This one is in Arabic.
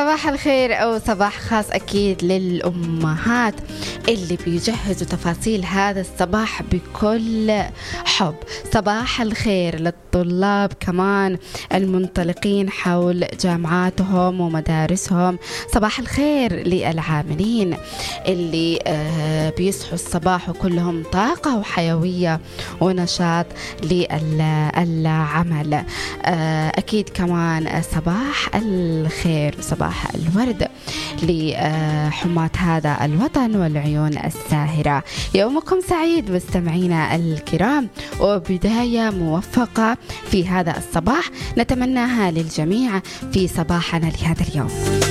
صباح الخير أو صباح خاص أكيد للأمهات اللي بيجهزوا تفاصيل هذا الصباح بكل حب. صباح الخير للطلاب كمان المنطلقين حول جامعاتهم ومدارسهم. صباح الخير للعاملين اللي بيصحوا الصباح وكلهم طاقة وحيوية ونشاط للعمل. أكيد كمان صباح الخير وصباح الورد لحماة هذا الوطن والعيون الساهرة. يومكم سعيد مستمعينا الكرام، وبداية موفقة في هذا الصباح نتمناها للجميع في صباحنا لهذا اليوم.